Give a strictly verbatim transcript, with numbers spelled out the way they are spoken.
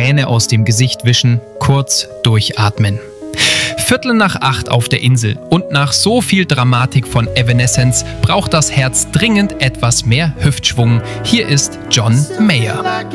Träne aus dem Gesicht wischen, kurz durchatmen. Viertel nach acht auf der Insel und nach so viel Dramatik von Evanescence braucht das Herz dringend etwas mehr Hüftschwung. Hier ist John Mayer.